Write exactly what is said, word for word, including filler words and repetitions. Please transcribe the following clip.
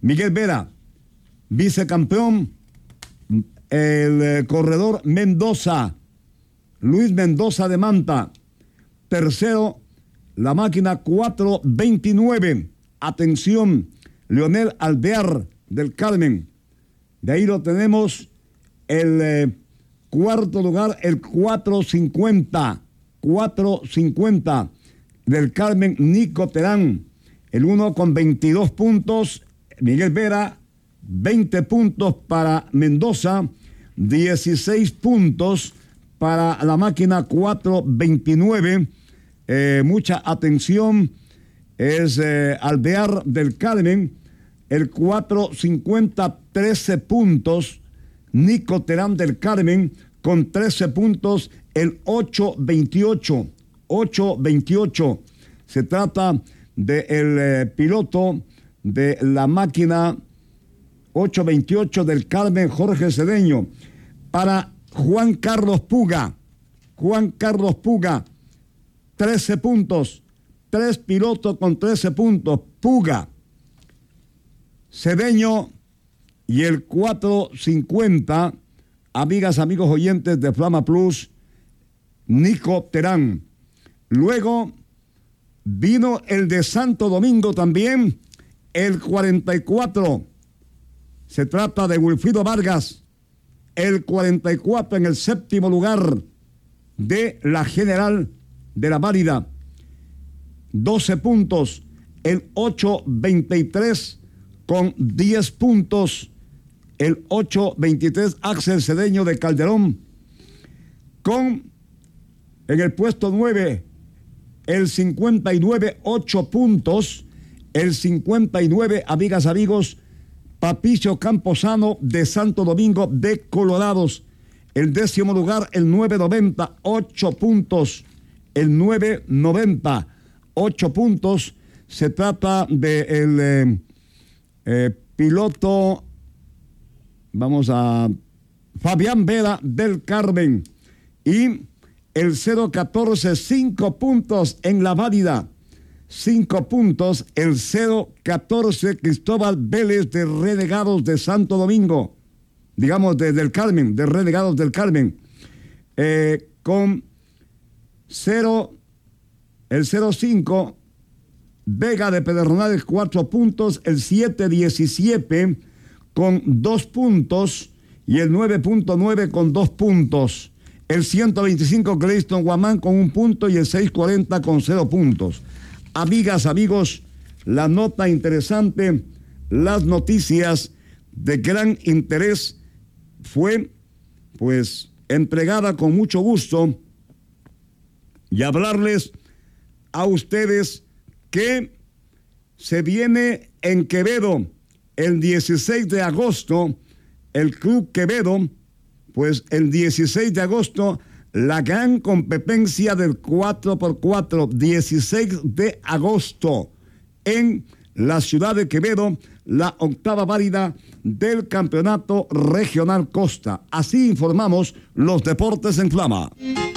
Miguel Vera. Vicecampeón, el eh, corredor Mendoza, Luis Mendoza de Manta. Tercero, la máquina cuatro veintinueve. Atención, Leonel Alvear del Carmen. De ahí lo tenemos el eh, cuarto lugar, el cuatro cincuenta. cuatro cincuenta del Carmen, Nico Terán. El uno con veintidós puntos, Miguel Vera. veinte puntos para Mendoza. dieciséis puntos para la máquina cuatro veintinueve. Eh, mucha atención. Es eh, Alvear del Carmen. El cuatro cincuenta, trece puntos. Nico Terán del Carmen con trece puntos. El ocho veintiocho. ocho veintiocho. Se trata del eh, piloto de la máquina ocho veintiocho del Carmen, Jorge Cedeño. Para Juan Carlos Puga. Juan Carlos Puga, trece puntos. Tres pilotos con trece puntos. Puga, Cedeño y el cuatro cincuenta, amigas, amigos oyentes de Flama Plus, Nico Terán. Luego vino el de Santo Domingo también, el cuarenta y cuatro. Se trata de Wilfrido Vargas, el cuarenta y cuatro en el séptimo lugar de la general de la válida. doce puntos. El ocho veintitrés con diez puntos. El ocho veintitrés, Axel Cedeño de Calderón. Con, en el puesto nueve, el cincuenta y nueve, ocho puntos. El cincuenta y nueve, amigas, amigos, Papicio Camposano de Santo Domingo de Colorados. El décimo lugar, el nueve noventa, ocho puntos. El nueve noventa, ocho puntos. Se trata del de eh, eh, piloto, vamos a, Fabián Vera del Carmen. Y el cero catorce, cinco puntos en la válida. cinco puntos, el cero catorce, Cristóbal Vélez de Renegados de Santo Domingo. Digamos, de, del Carmen, de Renegados del Carmen. Eh, con cero, el cero cinco, Vega de Pedernales, cuatro puntos. El siete diecisiete con dos puntos. Y el nueve punto nueve con dos puntos. El ciento veinticinco, Cleiston Guamán con un punto. Y el seiscientos cuarenta con cero puntos. Amigas, amigos, la nota interesante, las noticias de gran interés fue, pues, entregada con mucho gusto y hablarles a ustedes que se viene en Quevedo el dieciséis de agosto, el Club Quevedo, pues el dieciséis de agosto, la gran competencia del cuatro por cuatro, dieciséis de agosto, en la ciudad de Quevedo, la octava válida del Campeonato Regional Costa. Así informamos los Deportes en Flama.